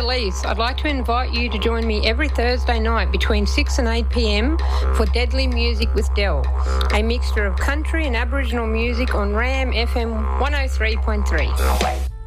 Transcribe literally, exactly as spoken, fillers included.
Elise. I'd like to invite you to join me every Thursday night between six and eight p m for Deadly Music with Del, a mixture of country and Aboriginal music on RAM F M one oh three point three.